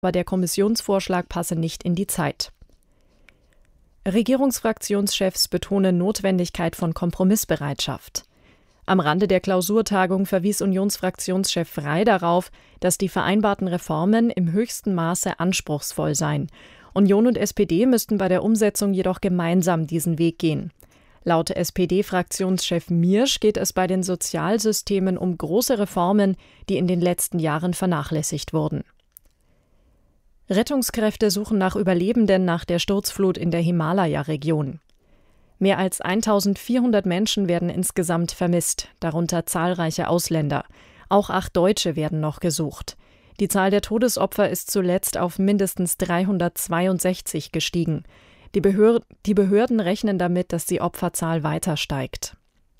aber der Kommissionsvorschlag passe nicht in die Zeit. Regierungsfraktionschefs betonen Notwendigkeit von Kompromissbereitschaft. Am Rande der Klausurtagung verwies Unionsfraktionschef Frey darauf, dass die vereinbarten Reformen im höchsten Maße anspruchsvoll seien. Union und SPD müssten bei der Umsetzung jedoch gemeinsam diesen Weg gehen. Laut SPD-Fraktionschef Miersch geht es bei den Sozialsystemen um große Reformen, die in den letzten Jahren vernachlässigt wurden. Rettungskräfte suchen nach Überlebenden nach der Sturzflut in der Himalaya-Region. Mehr als 1400 Menschen werden insgesamt vermisst, darunter zahlreiche Ausländer. Auch 8 Deutsche werden noch gesucht. Die Zahl der Todesopfer ist zuletzt auf mindestens 362 gestiegen. Die Behörden rechnen damit, dass die Opferzahl weiter steigt.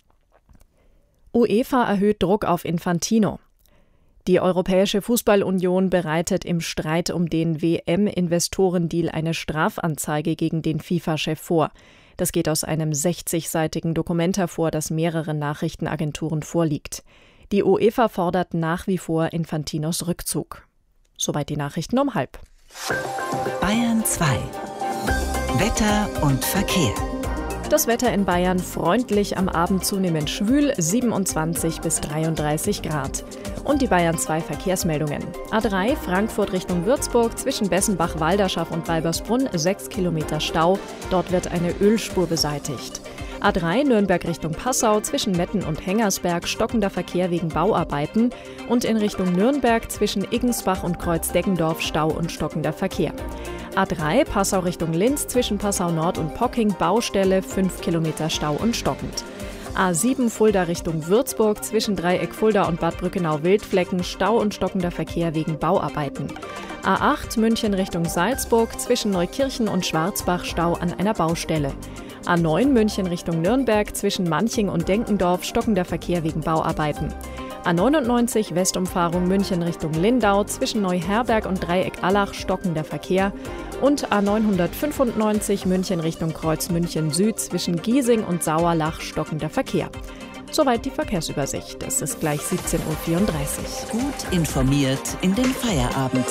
UEFA erhöht Druck auf Infantino. Die Europäische Fußballunion bereitet im Streit um den WM-Investorendeal eine Strafanzeige gegen den FIFA-Chef vor. Das geht aus einem 60-seitigen Dokument hervor, das mehreren Nachrichtenagenturen vorliegt. Die UEFA fordert nach wie vor Infantinos Rückzug. Soweit die Nachrichten um 12:30. Bayern 2. Wetter und Verkehr. Das Wetter in Bayern freundlich, am Abend zunehmend schwül, 27 bis 33 Grad. Und die Bayern 2 Verkehrsmeldungen. A3 Frankfurt Richtung Würzburg zwischen Bessenbach, Walderschaff und Walbersbrunn 6 Kilometer Stau. Dort wird eine Ölspur beseitigt. A3 Nürnberg Richtung Passau zwischen Metten und Hengersberg stockender Verkehr wegen Bauarbeiten und in Richtung Nürnberg zwischen Iggensbach und Kreuz-Deggendorf Stau und stockender Verkehr. A3 Passau Richtung Linz zwischen Passau Nord und Pocking Baustelle 5 Kilometer Stau und stockend. A7 Fulda Richtung Würzburg zwischen Dreieck Fulda und Bad Brückenau-Wildflecken Stau und stockender Verkehr wegen Bauarbeiten. A8 München Richtung Salzburg zwischen Neukirchen und Schwarzbach Stau an einer Baustelle. A9 München Richtung Nürnberg zwischen Manching und Denkendorf stockender Verkehr wegen Bauarbeiten. A99 Westumfahrung München Richtung Lindau zwischen Neuherberg und Dreieck Allach stockender Verkehr und A995 München Richtung Kreuz München Süd zwischen Giesing und Sauerlach stockender Verkehr. Soweit die Verkehrsübersicht. Es ist gleich 17:34 Uhr. Gut informiert in den Feierabend.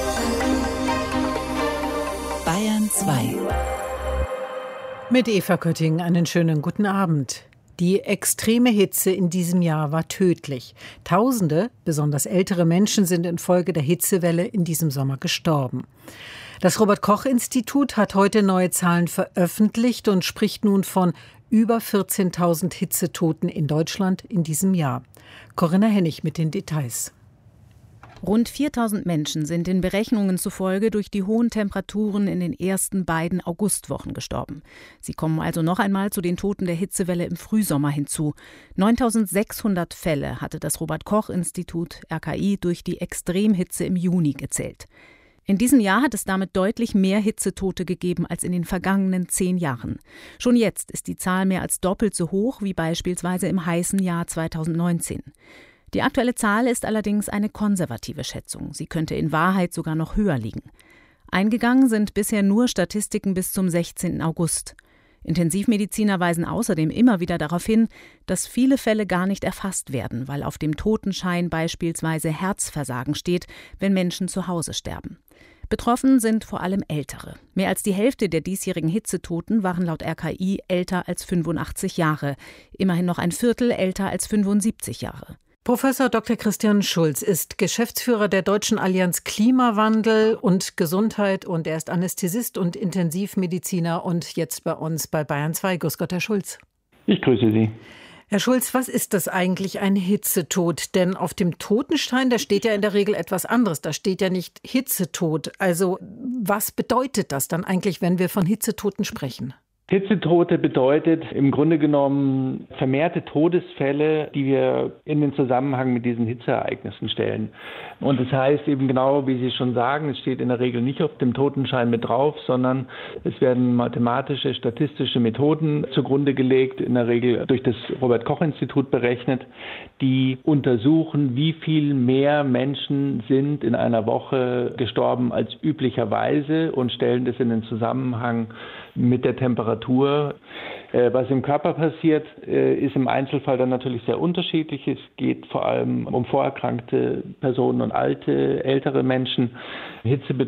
Bayern 2. Mit Eva Kötting einen schönen guten Abend. Die extreme Hitze in diesem Jahr war tödlich. Tausende, besonders ältere Menschen, sind infolge der Hitzewelle in diesem Sommer gestorben. Das Robert-Koch-Institut hat heute neue Zahlen veröffentlicht und spricht nun von über 14.000 Hitzetoten in Deutschland in diesem Jahr. Corinna Hennig mit den Details. Rund 4.000 Menschen sind den Berechnungen zufolge durch die hohen Temperaturen in den ersten beiden Augustwochen gestorben. Sie kommen also noch einmal zu den Toten der Hitzewelle im Frühsommer hinzu. 9.600 Fälle hatte das Robert-Koch-Institut RKI durch die Extremhitze im Juni gezählt. In diesem Jahr hat es damit deutlich mehr Hitzetote gegeben als in den vergangenen 10 Jahren. Schon jetzt ist die Zahl mehr als doppelt so hoch wie beispielsweise im heißen Jahr 2019. Die aktuelle Zahl ist allerdings eine konservative Schätzung. Sie könnte in Wahrheit sogar noch höher liegen. Eingegangen sind bisher nur Statistiken bis zum 16. August. Intensivmediziner weisen außerdem immer wieder darauf hin, dass viele Fälle gar nicht erfasst werden, weil auf dem Totenschein beispielsweise Herzversagen steht, wenn Menschen zu Hause sterben. Betroffen sind vor allem Ältere. Mehr als die Hälfte der diesjährigen Hitzetoten waren laut RKI älter als 85 Jahre. Immerhin noch ein Viertel älter als 75 Jahre. Professor Dr. Christian Schulz ist Geschäftsführer der Deutschen Allianz Klimawandel und Gesundheit und er ist Anästhesist und Intensivmediziner und jetzt bei uns bei Bayern 2. Grüß Gott, Herr Schulz. Ich grüße Sie. Herr Schulz, was ist das eigentlich, ein Hitzetod? Denn auf dem Totenschein, da steht ja in der Regel etwas anderes. Da steht ja nicht Hitzetod. Also was bedeutet das dann eigentlich, wenn wir von Hitzetoten sprechen? Hitzetote bedeutet im Grunde genommen vermehrte Todesfälle, die wir in den Zusammenhang mit diesen Hitzeereignissen stellen. Und das heißt eben genau, wie Sie schon sagen, es steht in der Regel nicht auf dem Totenschein mit drauf, sondern es werden mathematische, statistische Methoden zugrunde gelegt, in der Regel durch das Robert-Koch-Institut berechnet, die untersuchen, wie viel mehr Menschen sind in einer Woche gestorben als üblicherweise und stellen das in den Zusammenhang mit der Temperatur. Was im Körper passiert, ist im Einzelfall dann natürlich sehr unterschiedlich. Es geht vor allem um vorerkrankte Personen und ältere Menschen. Hitze